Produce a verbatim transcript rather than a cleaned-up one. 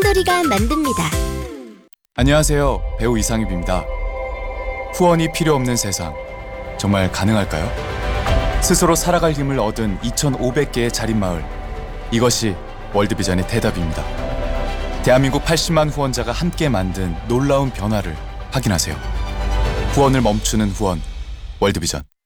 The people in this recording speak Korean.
소리가 만듭니다. 안녕하세요. 배우 이상엽입니다. 후원이 필요 없는 세상, 정말 가능할까요? 스스로 살아갈 힘을 얻은 이천오백 개의 자립마을, 이것이 월드비전의 대답입니다. 대한민국 팔십만 후원자가 함께 만든 놀라운 변화를 확인하세요. 후원을 멈추는 후원, 월드비전.